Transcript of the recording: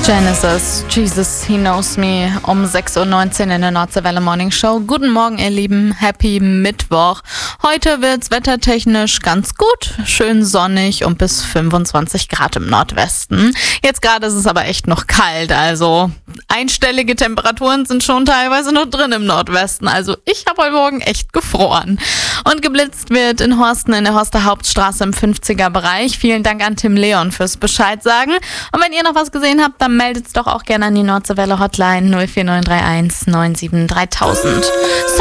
Genesis, Jesus, He Knows Me, um 6.19 Uhr in der Nordseewelle Morning Show. Guten Morgen, ihr Lieben, happy Mittwoch. Heute wird's wettertechnisch ganz gut, schön sonnig und bis 25 Grad im Nordwesten. Jetzt gerade ist es aber echt noch kalt, also einstellige Temperaturen sind schon teilweise noch drin im Nordwesten. Also ich habe heute Morgen echt gefroren. Und geblitzt wird in Horsten in der Horster Hauptstraße im 50er-Bereich. Vielen Dank an Tim Leon fürs Bescheid sagen. Und wenn ihr noch was gesehen habt, dann meldet's doch auch gerne an die Nordseewelle Hotline 04931 97 3000.